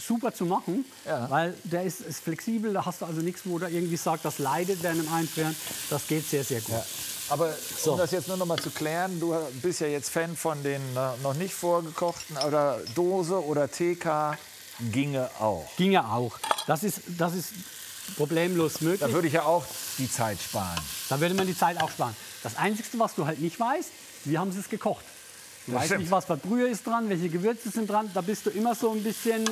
super zu machen, weil der ist flexibel. Da hast du also nichts, wo du irgendwie sagst, das leidet während dem Einfrieren. Das geht sehr, sehr gut. Ja. Aber um das jetzt nur noch mal zu klären, du bist ja jetzt Fan von den noch nicht vorgekochten, oder Dose oder TK ginge auch. Ginge auch. Das ist problemlos möglich. Da würde ich ja auch die Zeit sparen. Da würde man die Zeit auch sparen. Das Einzige, was du halt nicht weißt, wie haben sie es gekocht? Du weißt nicht, was für Brühe ist dran, welche Gewürze sind dran. Da bist du immer so ein bisschen,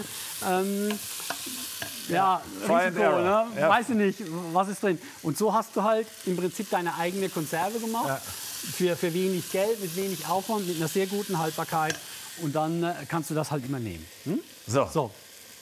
Risiko, ne? Ja. Weiß ich nicht, was ist drin. Und so hast du halt im Prinzip deine eigene Konserve gemacht. Ja. Für wenig Geld, mit wenig Aufwand, mit einer sehr guten Haltbarkeit. Und dann kannst du das halt immer nehmen. Hm? So.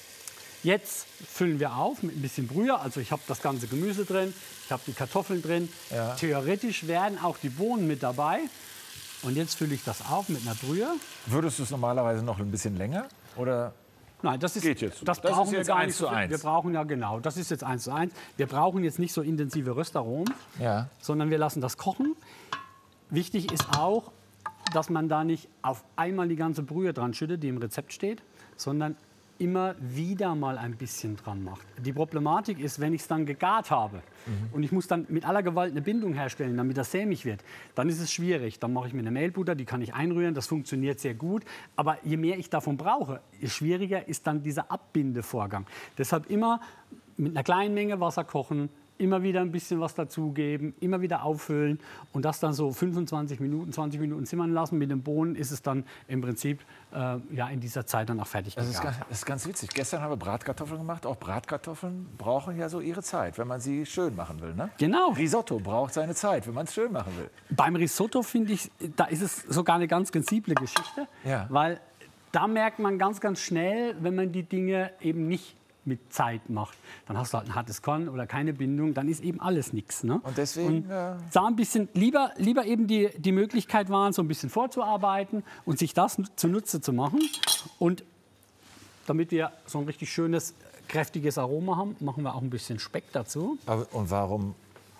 Jetzt füllen wir auf mit ein bisschen Brühe. Also ich habe das ganze Gemüse drin, ich habe die Kartoffeln drin. Ja. Theoretisch wären auch die Bohnen mit dabei. Und jetzt fülle ich das auf mit einer Brühe. Würdest du es normalerweise noch ein bisschen länger? Oder? Nein, das ist, geht jetzt. Das brauchen wir gar nicht 1:1. Wir brauchen ja genau, das ist jetzt 1:1. Wir brauchen jetzt nicht so intensive Röstaromen, sondern wir lassen das kochen. Wichtig ist auch, dass man da nicht auf einmal die ganze Brühe dran schüttet, die im Rezept steht, sondern immer wieder mal ein bisschen dran macht. Die Problematik ist, wenn ich es dann gegart habe und ich muss dann mit aller Gewalt eine Bindung herstellen, damit das sämig wird, dann ist es schwierig. Dann mache ich mir eine Mehlbutter, die kann ich einrühren, das funktioniert sehr gut. Aber je mehr ich davon brauche, je schwieriger ist dann dieser Abbindevorgang. Deshalb immer mit einer kleinen Menge Wasser kochen, immer wieder ein bisschen was dazugeben, immer wieder auffüllen und das dann so 25 Minuten, 20 Minuten simmern lassen. Mit den Bohnen ist es dann im Prinzip in dieser Zeit dann auch fertig gegart. Das ist ganz witzig. Gestern haben wir Bratkartoffeln gemacht. Auch Bratkartoffeln brauchen ja so ihre Zeit, wenn man sie schön machen will. Ne? Genau. Risotto braucht seine Zeit, wenn man es schön machen will. Beim Risotto finde ich, da ist es sogar eine ganz sensible Geschichte, weil da merkt man ganz, ganz schnell, wenn man die Dinge eben nicht mit Zeit macht. Dann hast du halt ein hartes Korn oder keine Bindung, dann ist eben alles nichts. Ne? Und deswegen da ein bisschen lieber eben die Möglichkeit waren, so ein bisschen vorzuarbeiten und sich das zunutze zu machen. Und damit wir so ein richtig schönes, kräftiges Aroma haben, machen wir auch ein bisschen Speck dazu. Und warum?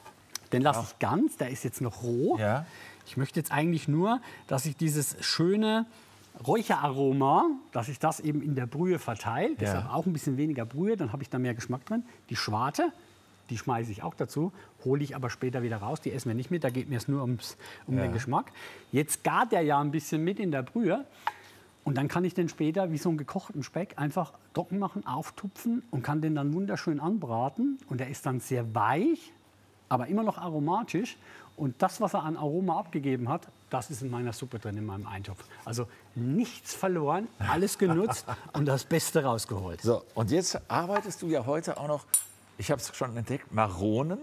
Den lasse ich ganz, der ist jetzt noch roh. Ja. Ich möchte jetzt eigentlich nur, dass ich dieses schöne Räucheraroma, dass ich das eben in der Brühe verteilt. Deshalb auch ein bisschen weniger Brühe, dann habe ich da mehr Geschmack drin. Die Schwarte, die schmeiße ich auch dazu, hole ich aber später wieder raus. Die essen wir nicht mit, da geht mir es nur um den Geschmack. Jetzt gart der ja ein bisschen mit in der Brühe. Und dann kann ich den später wie so einen gekochten Speck einfach trocken machen, auftupfen und kann den dann wunderschön anbraten. Und der ist dann sehr weich, aber immer noch aromatisch. Und das, was er an Aroma abgegeben hat, das ist in meiner Suppe drin, in meinem Eintopf. Also nichts verloren, alles genutzt und das Beste rausgeholt. So, und jetzt arbeitest du ja heute auch noch, ich habe es schon entdeckt, Maronen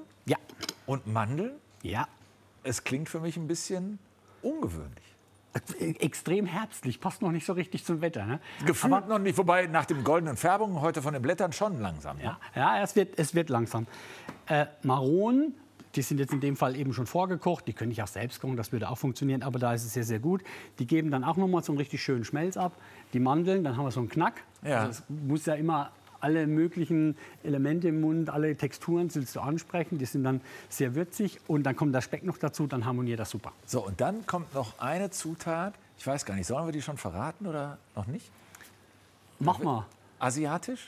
und Mandeln. Ja. Es klingt für mich ein bisschen ungewöhnlich. Extrem herbstlich, passt noch nicht so richtig zum Wetter. Ne? Gefühlt noch nicht, wobei nach dem goldenen Färbung heute von den Blättern schon langsam. Ne? Ja, es wird langsam. Maronen, die sind jetzt in dem Fall eben schon vorgekocht. Die könnte ich auch selbst kochen, das würde auch funktionieren, aber da ist es sehr, sehr gut. Die geben dann auch noch mal so einen richtig schönen Schmelz ab. Die Mandeln, dann haben wir so einen Knack. Ja. Also es muss ja immer alle möglichen Elemente im Mund, alle Texturen willst du ansprechen. Die sind dann sehr würzig und dann kommt der Speck noch dazu, dann harmoniert das super. So, und dann kommt noch eine Zutat. Ich weiß gar nicht, sollen wir die schon verraten oder noch nicht? Mach mal. Asiatisch?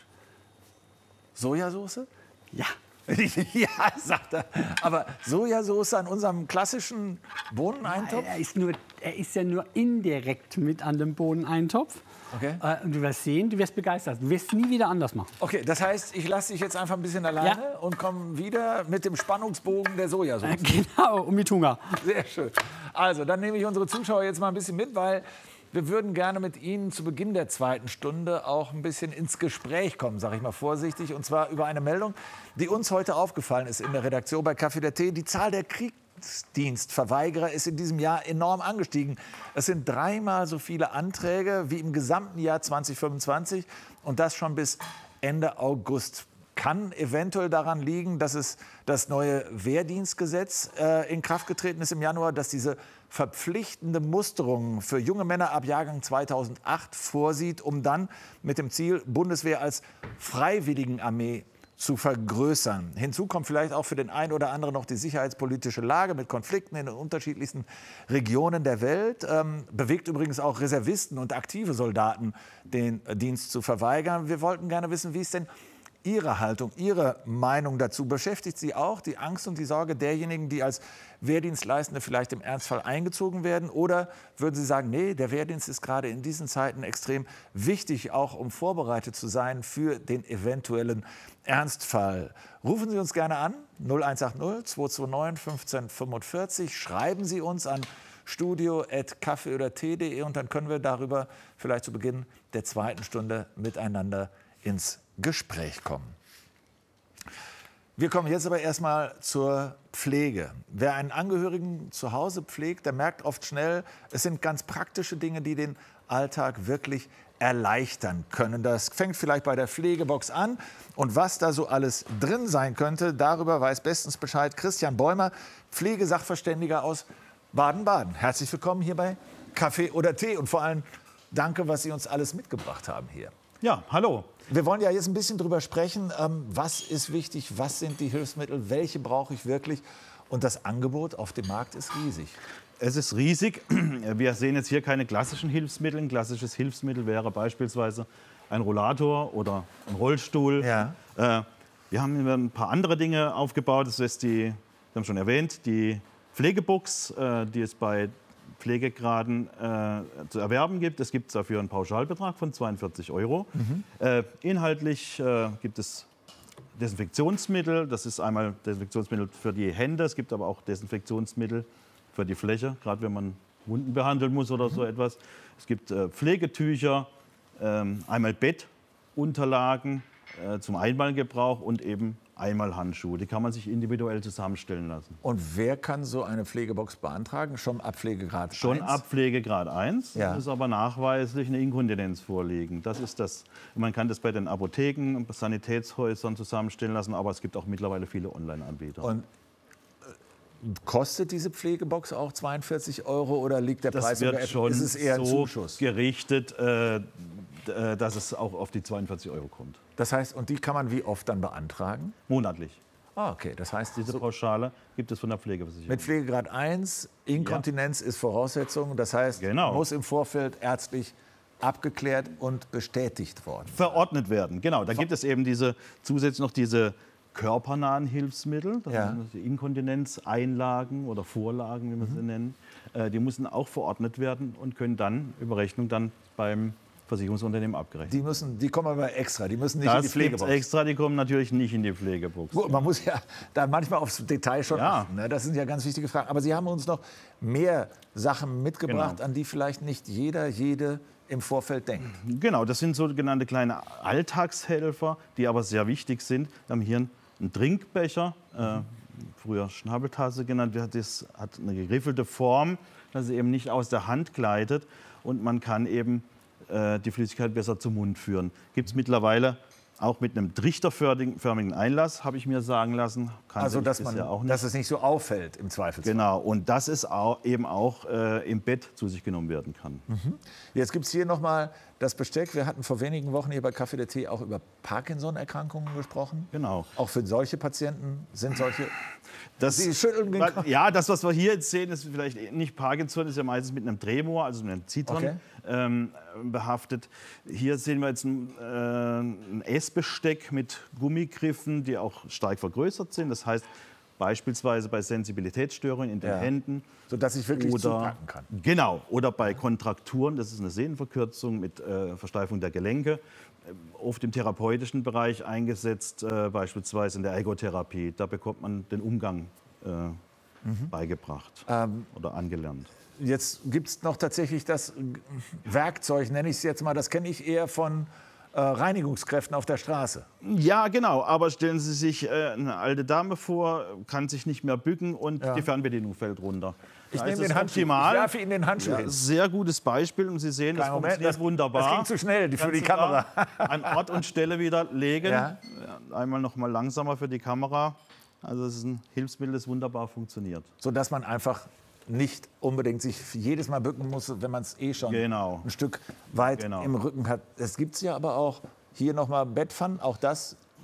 Sojasauce? Ja. Ja, sagt er. Aber Sojasauce an unserem klassischen Bohneneintopf? Er ist ja nur indirekt mit an dem Bohneneintopf. Okay. Und du wirst sehen, du wirst begeistert. Du wirst nie wieder anders machen. Okay, das heißt, ich lasse dich jetzt einfach ein bisschen alleine und komme wieder mit dem Spannungsbogen der Sojasauce. Genau, und mit Hunger. Sehr schön. Also, dann nehme ich unsere Zuschauer jetzt mal ein bisschen mit, weil wir würden gerne mit Ihnen zu Beginn der zweiten Stunde auch ein bisschen ins Gespräch kommen, sage ich mal vorsichtig. Und zwar über eine Meldung, die uns heute aufgefallen ist in der Redaktion bei Café der Tee. Die Zahl der Kriegsdienstverweigerer ist in diesem Jahr enorm angestiegen. Es sind 3-mal so viele Anträge wie im gesamten Jahr 2025 und das schon bis Ende August. Kann eventuell daran liegen, dass es das neue Wehrdienstgesetz in Kraft getreten ist im Januar, dass diese verpflichtende Musterung für junge Männer ab Jahrgang 2008 vorsieht, um dann mit dem Ziel, Bundeswehr als Freiwilligenarmee zu vergrößern. Hinzu kommt vielleicht auch für den einen oder anderen noch die sicherheitspolitische Lage mit Konflikten in den unterschiedlichsten Regionen der Welt. Bewegt übrigens auch Reservisten und aktive Soldaten, den Dienst zu verweigern. Wir wollten gerne wissen, wie ist denn Ihre Haltung, Ihre Meinung dazu? Beschäftigt Sie auch die Angst und die Sorge derjenigen, die als Wehrdienstleistende vielleicht im Ernstfall eingezogen werden? Oder würden Sie sagen, nee, der Wehrdienst ist gerade in diesen Zeiten extrem wichtig, auch um vorbereitet zu sein für den eventuellen Ernstfall? Rufen Sie uns gerne an, 0180 229 1545. Schreiben Sie uns an studio@kaffeeodertee.de und dann können wir darüber vielleicht zu Beginn der zweiten Stunde miteinander ins Gespräch kommen. Wir kommen jetzt aber erstmal zur Pflege. Wer einen Angehörigen zu Hause pflegt, der merkt oft schnell, es sind ganz praktische Dinge, die den Alltag wirklich erleichtern können. Das fängt vielleicht bei der Pflegebox an. Und was da so alles drin sein könnte, darüber weiß bestens Bescheid Christian Bäumer, Pflegesachverständiger aus Baden-Baden. Herzlich willkommen hier bei Kaffee oder Tee und vor allem danke, was Sie uns alles mitgebracht haben hier. Ja, hallo. Wir wollen ja jetzt ein bisschen darüber sprechen, was ist wichtig, was sind die Hilfsmittel, welche brauche ich wirklich. Und das Angebot auf dem Markt ist riesig. Es ist riesig. Wir sehen jetzt hier keine klassischen Hilfsmittel. Ein klassisches Hilfsmittel wäre beispielsweise ein Rollator oder ein Rollstuhl. Ja. Wir haben ein paar andere Dinge aufgebaut. Das ist wir haben schon erwähnt, die Pflegebox, die es bei Pflegegraden zu erwerben gibt. Es gibt dafür einen Pauschalbetrag von 42 €. Inhaltlich gibt es Desinfektionsmittel. Das ist einmal Desinfektionsmittel für die Hände. Es gibt aber auch Desinfektionsmittel für die Fläche, gerade wenn man Wunden behandeln muss oder so etwas. Es gibt Pflegetücher, einmal Bettunterlagen zum Einmalgebrauch und eben Einmalhandschuhe. Die kann man sich individuell zusammenstellen lassen. Und wer kann so eine Pflegebox beantragen? Schon ab Pflegegrad 1? Schon ab Pflegegrad 1. Ja. Muss aber nachweislich eine Inkontinenz vorliegen. Das ist das. Man kann das bei den Apotheken und Sanitätshäusern zusammenstellen lassen, aber es gibt auch mittlerweile viele Online-Anbieter. Und kostet diese Pflegebox auch 42 € oder liegt der Preis das wird schon ist es eher ein so Zuschuss? gerichtet, dass es auch auf die 42 € kommt. Das heißt, und die kann man wie oft dann beantragen? Monatlich. Ah, okay. Das heißt, Diese Pauschale gibt es von der Pflegeversicherung. mit Pflegegrad 1, Inkontinenz ist Voraussetzung. Das heißt, Genau. muss im Vorfeld ärztlich abgeklärt und bestätigt worden. Verordnet werden, genau. Da gibt es eben zusätzlich noch diese körpernahen Hilfsmittel, das Ja. sind die Inkontinenzeinlagen oder Vorlagen, wie man sie nennen. Die müssen auch verordnet werden und können dann über Rechnung dann beim Versicherungsunternehmen abgerechnet werden. Die kommen aber extra, die müssen nicht in die Das Pflegebox. gibt's extra, die kommen natürlich nicht in die Pflegebox. Gut, man muss ja da manchmal aufs Detail schon Ja. achten. Ne? Das sind ja ganz wichtige Fragen. Aber Sie haben uns noch mehr Sachen mitgebracht, Genau. an die vielleicht nicht jede im Vorfeld denkt. Genau, das sind sogenannte kleine Alltagshelfer, die aber sehr wichtig sind. Wir haben hier einen Trinkbecher, früher Schnabeltasse genannt. Das hat eine geriffelte Form, dass sie eben nicht aus der Hand gleitet und man kann eben die Flüssigkeit besser zum Mund führen. Gibt es mittlerweile auch mit einem trichterförmigen Einlass, habe ich mir sagen lassen. Also, dass es nicht so auffällt im Zweifelsfall. Genau, und dass es eben auch im Bett zu sich genommen werden kann. Jetzt gibt es hier noch mal das Besteck. Wir hatten vor wenigen Wochen hier bei Kaffee der Tee auch über Parkinson-Erkrankungen gesprochen. Genau. Auch für solche Patienten sind solche... Das, Sie schütteln den Kopf. Ja, das, was wir hier jetzt sehen, ist vielleicht nicht Parkinson, ist ja meistens mit einem Tremor, also mit einem Zittern behaftet. Hier sehen wir jetzt ein Essbesteck mit Gummigriffen, die auch stark vergrößert sind. Das heißt, beispielsweise bei Sensibilitätsstörungen in den Händen. Sodass ich wirklich zupacken kann. Genau, oder bei Kontrakturen, das ist eine Sehnenverkürzung mit Versteifung der Gelenke. Oft im therapeutischen Bereich eingesetzt, beispielsweise in der Ergotherapie. Da bekommt man den Umgang beigebracht oder angelernt. Jetzt gibt es noch tatsächlich das Werkzeug, nenne ich es jetzt mal, das kenne ich eher von Reinigungskräften auf der Straße. Ja, genau, aber stellen Sie sich eine alte Dame vor, kann sich nicht mehr bücken und die Fernbedienung fällt runter. Ich nehme den Handschuh, ich werfe Ihnen den Handschuh hin. Sehr gutes Beispiel und Sie sehen, das funktioniert wunderbar. Das ging zu schnell für die Kamera. An Ort und Stelle wieder legen. Ja. Einmal noch mal langsamer für die Kamera. Also es ist ein Hilfsmittel, das wunderbar funktioniert. Sodass man einfach nicht unbedingt sich jedes Mal bücken muss, wenn man es schon ein Stück weit im Rücken hat. Es gibt ja aber auch hier noch mal Bettpfannen, auch das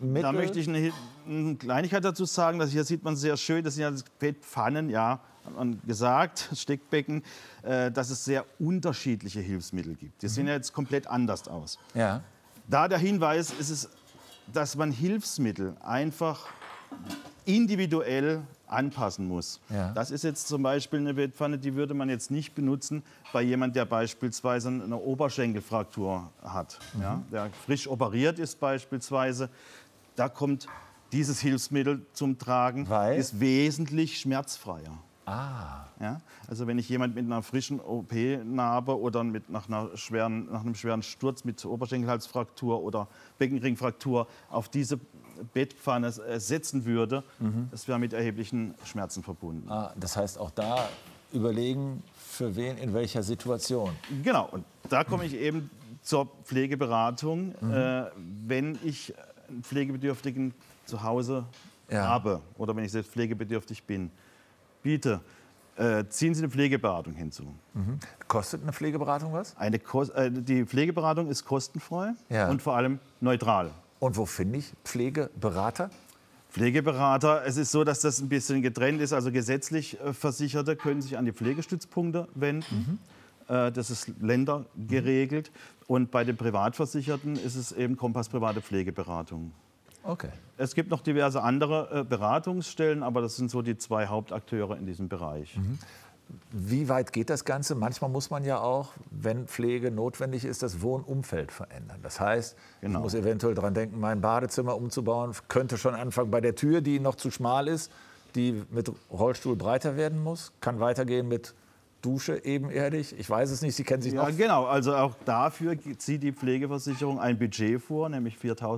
Hilfsmittel? Da möchte ich eine Kleinigkeit dazu sagen. Dass hier sieht man sehr schön, das sind ja Bettpfannen, ja, hat man gesagt, Steckbecken, dass es sehr unterschiedliche Hilfsmittel gibt. Die sehen ja jetzt komplett anders aus. Ja. Da der Hinweis ist es, dass man Hilfsmittel einfach individuell anpassen muss. Ja. Das ist jetzt zum Beispiel eine Bettpfanne, die würde man jetzt nicht benutzen bei jemandem, der beispielsweise eine Oberschenkelfraktur hat, ja, der frisch operiert ist beispielsweise. Da kommt dieses Hilfsmittel zum Tragen, weil? Ist wesentlich schmerzfreier. Ah. Ja? Also wenn ich jemand mit einer frischen OP-Narbe oder nach einem schweren Sturz mit Oberschenkelhalsfraktur oder Beckenringfraktur auf diese Bettpfanne setzen würde, das wäre mit erheblichen Schmerzen verbunden. Ah, das heißt auch da überlegen, für wen, in welcher Situation. Genau, und da komme ich eben zur Pflegeberatung. Wenn ich einen Pflegebedürftigen zu Hause habe oder wenn ich selbst pflegebedürftig bin, bitte ziehen Sie eine Pflegeberatung hinzu. Kostet eine Pflegeberatung was? Die Pflegeberatung ist kostenfrei und vor allem neutral. Und wo finde ich Pflegeberater? Pflegeberater, es ist so, dass das ein bisschen getrennt ist. Also gesetzlich Versicherte können sich an die Pflegestützpunkte wenden. Das ist ländergeregelt. Und bei den Privatversicherten ist es eben Kompass private Pflegeberatung. Okay. Es gibt noch diverse andere Beratungsstellen, aber das sind so die zwei Hauptakteure in diesem Bereich. Wie weit geht das Ganze? Manchmal muss man ja auch, wenn Pflege notwendig ist, das Wohnumfeld verändern. Das heißt, ich muss eventuell daran denken, mein Badezimmer umzubauen. Könnte schon anfangen bei der Tür, die noch zu schmal ist, die mit Rollstuhl breiter werden muss. Kann weitergehen mit Dusche ebenerdig. Ich weiß es nicht, Sie kennen sich noch. Ja, genau. Also auch dafür zieht die Pflegeversicherung ein Budget vor, nämlich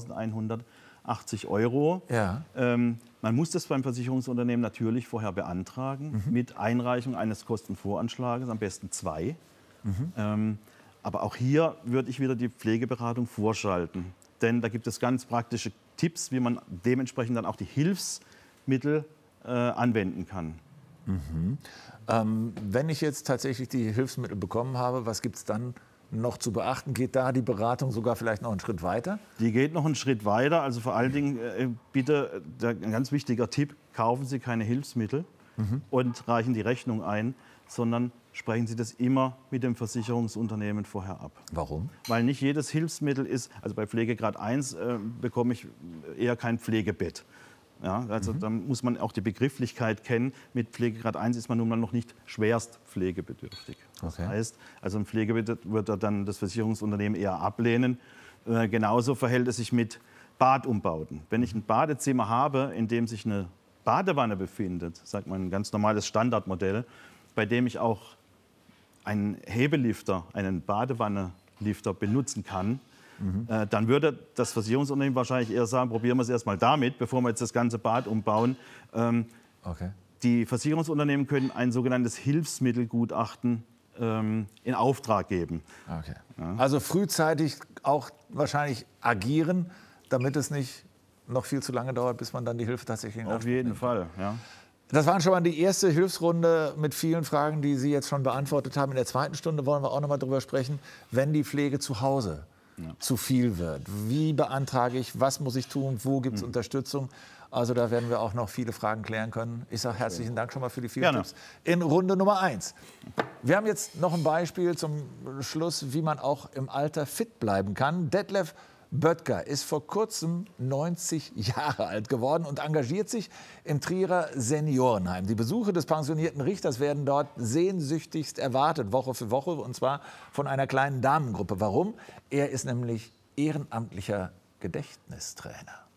4.180 €. Ja. Man muss das beim Versicherungsunternehmen natürlich vorher beantragen, mit Einreichung eines Kostenvoranschlages, am besten 2. Aber auch hier würde ich wieder die Pflegeberatung vorschalten. Denn da gibt es ganz praktische Tipps, wie man dementsprechend dann auch die Hilfsmittel anwenden kann. Wenn ich jetzt tatsächlich die Hilfsmittel bekommen habe, was gibt es dann noch zu beachten? Geht da die Beratung sogar vielleicht noch einen Schritt weiter? Die geht noch einen Schritt weiter. Also vor allen Dingen bitte, ein ganz wichtiger Tipp, kaufen Sie keine Hilfsmittel und reichen die Rechnung ein, sondern sprechen Sie das immer mit dem Versicherungsunternehmen vorher ab. Warum? Weil nicht jedes Hilfsmittel ist, also bei Pflegegrad 1 bekomme ich eher kein Pflegebett. Ja, also da muss man auch die Begrifflichkeit kennen. Mit Pflegegrad 1 ist man nun mal noch nicht schwerst pflegebedürftig. Das heißt, also ein Pflegebett wird dann das Versicherungsunternehmen eher ablehnen. Genauso verhält es sich mit Badumbauten. Wenn ich ein Badezimmer habe, in dem sich eine Badewanne befindet, sagt man ein ganz normales Standardmodell, bei dem ich auch einen Hebelifter, einen Badewannenlifter benutzen kann, dann würde das Versicherungsunternehmen wahrscheinlich eher sagen, probieren wir es erst mal damit, bevor wir jetzt das ganze Bad umbauen. Die Versicherungsunternehmen können ein sogenanntes Hilfsmittelgutachten in Auftrag geben. Okay. Ja. Also frühzeitig auch wahrscheinlich agieren, damit es nicht noch viel zu lange dauert, bis man dann die Hilfe tatsächlich in Anspruch nimmt. Auf jeden Fall, ja. Das waren schon mal die erste Hilfsrunde mit vielen Fragen, die Sie jetzt schon beantwortet haben. In der zweiten Stunde wollen wir auch noch mal darüber sprechen, wenn die Pflege zu Hause zu viel wird. Wie beantrage ich, was muss ich tun, wo gibt es Unterstützung? Also da werden wir auch noch viele Fragen klären können. Ich sage herzlichen Dank schon mal für die vielen Tipps. In Runde Nummer 1. Wir haben jetzt noch ein Beispiel zum Schluss, wie man auch im Alter fit bleiben kann. Detlef Böttger ist vor kurzem 90 Jahre alt geworden und engagiert sich im Trierer Seniorenheim. Die Besuche des pensionierten Richters werden dort sehnsüchtigst erwartet, Woche für Woche, und zwar von einer kleinen Damengruppe. Warum? Er ist nämlich ehrenamtlicher Gedächtnistrainer.